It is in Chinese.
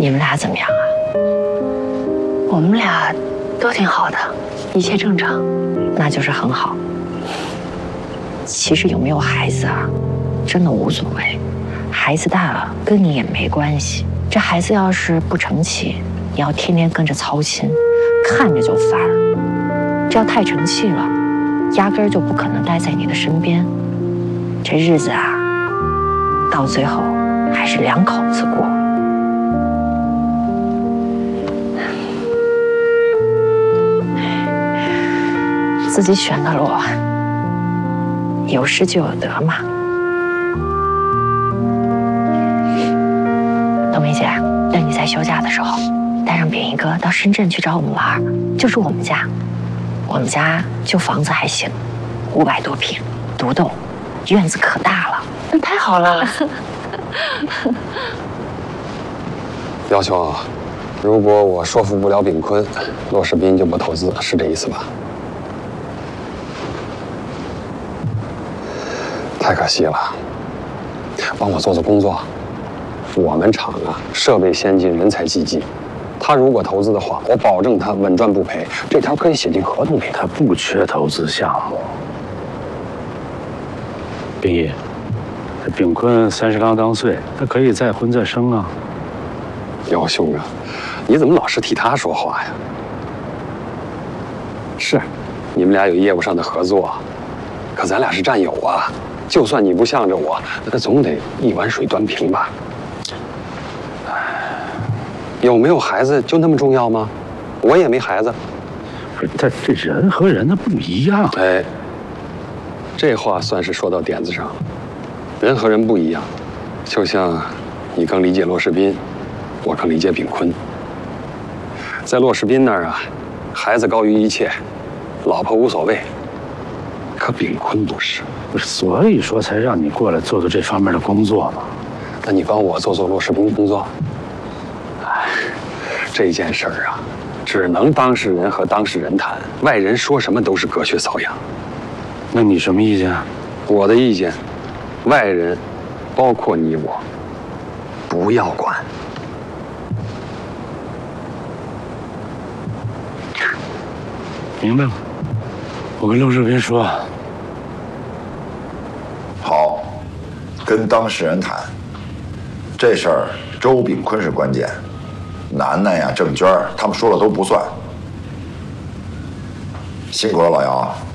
你们俩怎么样啊？我们俩都挺好的，一切正常，那就是很好。其实有没有孩子啊，真的无所谓，孩子大了跟你也没关系。这孩子要是不成器，你要天天跟着操心，看着就烦。这要太成器了，压根儿就不可能待在你的身边。这日子啊，到最后还是两口子过。自己选的路，有失就有得嘛。冬梅姐，等你在休假的时候，带上秉一哥到深圳去找我们玩，就住我们家。我们家就房子还行，500多平，独栋，院子可大了。那太好了。 要求，如果我说服不了秉坤，骆世斌就不投资，是这意思吧？太可惜了，帮我做做工作。我们厂啊，设备先进，人才济济。他如果投资的话，我保证他稳赚不赔。这条可以写进合同里。 他不缺投资项目。秉义，这秉坤30郎当岁，他可以再婚再生啊。 姚兄啊，你怎么老是替他说话呀？是，你们俩有业务上的合作，可咱俩是战友啊。就算你不向着我，那总得一碗水端平吧？有没有孩子就那么重要吗？我也没孩子。 不是，但这人和人的不一样。 哎，这话算是说到点子上了。人和人不一样，就像你更理解骆世斌，我更理解秉坤。在骆世斌那儿啊，孩子高于一切，老婆无所谓。可秉坤不是。 不是，所以说才让你过来做做这方面的工作嘛。 那你帮我做做骆世斌工作。哎，这件事儿啊，只能当事人和当事人谈，外人说什么都是隔靴搔痒。 那你什么意见？ 我的意见，外人，包括你我，不要管。 明白了，我跟陆世斌说。 好，跟当事人谈。这事儿周秉坤是关键，楠楠呀、郑娟他们说了都不算。辛苦了，老姚。